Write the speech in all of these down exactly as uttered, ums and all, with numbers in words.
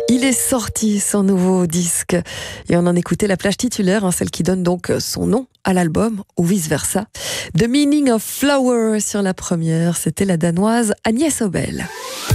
Il est sorti son nouveau disque et on en écoutait la plage titulaire, hein, celle qui donne donc son nom à l'album ou vice-versa. The Meaning of Flower sur la première, c'était la danoise Agnès Obel.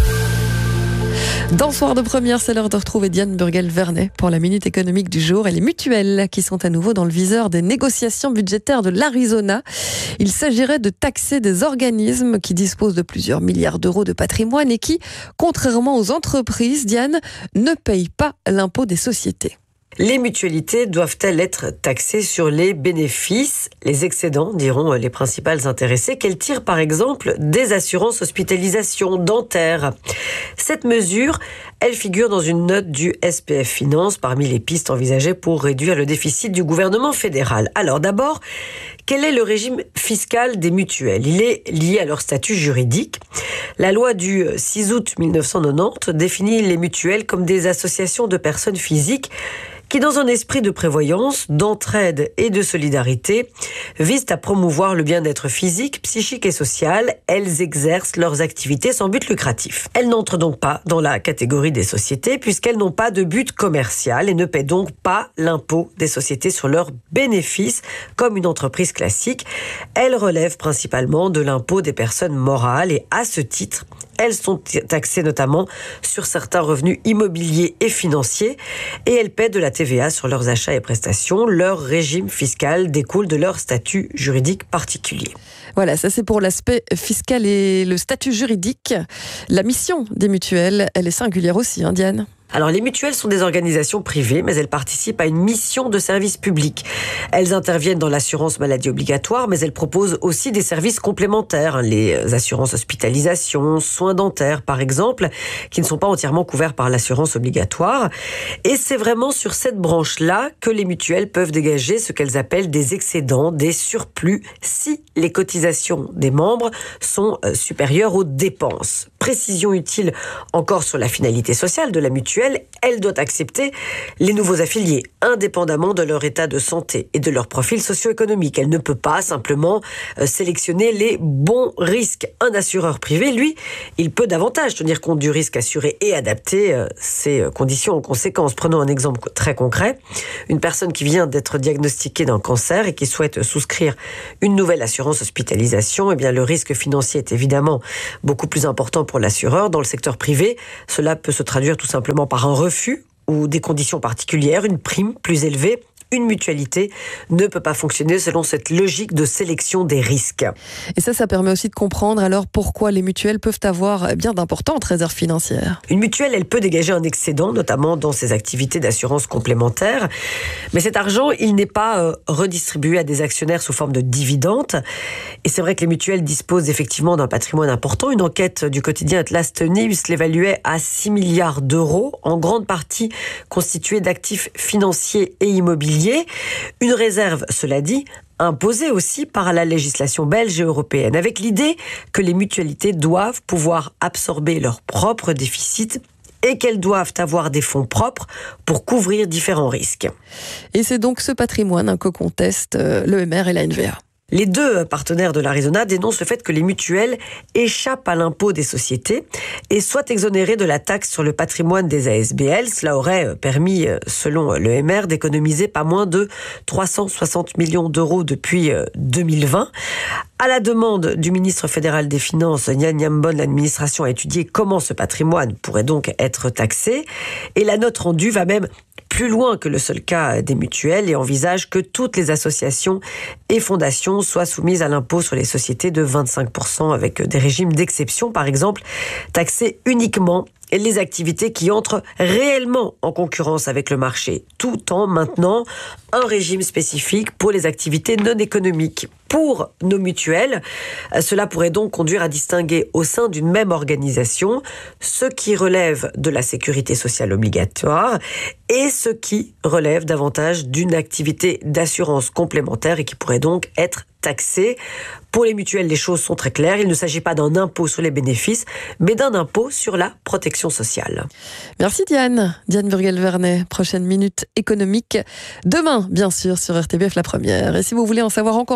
Dans Soir de première, c'est l'heure de retrouver Diane Burgel-Vernet pour la Minute économique du jour et les mutuelles qui sont à nouveau dans le viseur des négociations budgétaires de l'Arizona. Il s'agirait de taxer des organismes qui disposent de plusieurs milliards d'euros de patrimoine et qui, contrairement aux entreprises, Diane, ne payent pas l'impôt des sociétés. Les mutualités doivent-elles être taxées sur les bénéfices, les excédents, diront les principales intéressées, qu'elles tirent par exemple des assurances hospitalisation dentaire. Cette mesure, elle figure dans une note du S P F Finance parmi les pistes envisagées pour réduire le déficit du gouvernement fédéral. Alors d'abord, quel est le régime fiscal des mutuelles ? Il est lié à leur statut juridique. La loi du six août mille neuf cent quatre-vingt-dix définit les mutuelles comme des associations de personnes physiques qui, dans un esprit de prévoyance, d'entraide et de solidarité, visent à promouvoir le bien-être physique, psychique et social. Elles exercent leurs activités sans but lucratif. Elles n'entrent donc pas dans la catégorie des sociétés puisqu'elles n'ont pas de but commercial et ne paient donc pas l'impôt des sociétés sur leurs bénéfices comme une entreprise classique. Elles relèvent principalement de l'impôt des personnes morales et à ce titre, elles sont taxées notamment sur certains revenus immobiliers et financiers et elles paient de la T V A sur leurs achats et prestations. Leur régime fiscal découle de leur statut juridique particulier. Voilà, ça c'est pour l'aspect fiscal et le statut juridique. La mission des mutuelles, elle est singulière aussi, hein, Diane ? Alors, les mutuelles sont des organisations privées, mais elles participent à une mission de service public. Elles interviennent dans l'assurance maladie obligatoire, mais elles proposent aussi des services complémentaires, les assurances hospitalisation, soins dentaires, par exemple, qui ne sont pas entièrement couverts par l'assurance obligatoire. Et c'est vraiment sur cette branche-là que les mutuelles peuvent dégager ce qu'elles appellent des excédents, des surplus, si les cotisations des membres sont supérieures aux dépenses. Précision utile encore sur la finalité sociale de la mutuelle. Elle doit accepter les nouveaux affiliés, indépendamment de leur état de santé et de leur profil socio-économique. Elle ne peut pas simplement sélectionner les bons risques. Un assureur privé, lui, il peut davantage tenir compte du risque assuré et adapter ses conditions en conséquence. Prenons un exemple très concret. Une personne qui vient d'être diagnostiquée d'un cancer et qui souhaite souscrire une nouvelle assurance hospitalisation, eh bien, le risque financier est évidemment beaucoup plus important pour l'assureur. Dans le secteur privé, cela peut se traduire tout simplement par un refus ou des conditions particulières, une prime plus élevée. Une mutualité ne peut pas fonctionner selon cette logique de sélection des risques. Et ça, ça permet aussi de comprendre alors pourquoi les mutuelles peuvent avoir bien d'importantes réserves financières. Une mutuelle, elle peut dégager un excédent, notamment dans ses activités d'assurance complémentaire. Mais cet argent, il n'est pas euh, redistribué à des actionnaires sous forme de dividendes. Et c'est vrai que les mutuelles disposent effectivement d'un patrimoine important. Une enquête du quotidien Atlas News l'évaluait à six milliards d'euros, en grande partie constituée d'actifs financiers et immobiliers. Une réserve, cela dit, imposée aussi par la législation belge et européenne, avec l'idée que les mutualités doivent pouvoir absorber leurs propres déficits et qu'elles doivent avoir des fonds propres pour couvrir différents risques. Et c'est donc ce patrimoine que contestent l'E M R et la N V A. Les deux partenaires de l'Arizona dénoncent le fait que les mutuelles échappent à l'impôt des sociétés et soient exonérées de la taxe sur le patrimoine des A S B L. Cela aurait permis, selon l'E M R, d'économiser pas moins de trois cent soixante millions d'euros depuis deux mille vingt. À la demande du ministre fédéral des Finances, Nian Yambon, l'administration a étudié comment ce patrimoine pourrait donc être taxé. Et la note rendue va même plus loin que le seul cas des mutuelles et envisage que toutes les associations et fondations soient soumises à l'impôt sur les sociétés de vingt-cinq pour cent avec des régimes d'exception, par exemple, taxés uniquement les activités qui entrent réellement en concurrence avec le marché, tout en maintenant un régime spécifique pour les activités non économiques. Pour nos mutuelles, cela pourrait donc conduire à distinguer au sein d'une même organisation ce qui relève de la sécurité sociale obligatoire et ce qui relève davantage d'une activité d'assurance complémentaire et qui pourrait donc être taxé. Pour les mutuelles, les choses sont très claires. Il ne s'agit pas d'un impôt sur les bénéfices, mais d'un impôt sur la protection sociale. Merci Diane. Diane Burgel-Vernet, prochaine minute économique. Demain, bien sûr, sur R T B F La Première. Et si vous voulez en savoir encore un peu plus,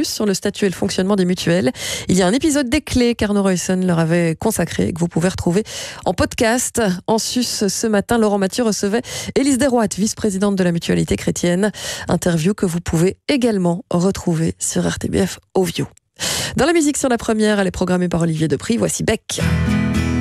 sur le statut et le fonctionnement des mutuelles. Il y a un épisode des clés qu'Arnaud Reussen leur avait consacré, que vous pouvez retrouver en podcast. En sus, ce matin, Laurent Mathieu recevait Élise Deroite, vice-présidente de la Mutualité chrétienne. Interview que vous pouvez également retrouver sur R T B F Ovio. Dans la musique sur la première, elle est programmée par Olivier Depris. Voici Beck.